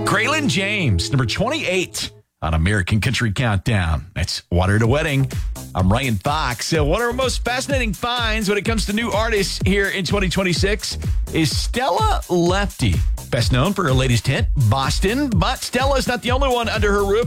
Kraylin James, number 28 on American Country Countdown. That's Water to Wedding. I'm Ryan Fox. So one of our most fascinating finds when it comes to new artists here in 2026 is Stella Lefty. Best known for her latest hit, Boston. But Stella is not the only one under her roof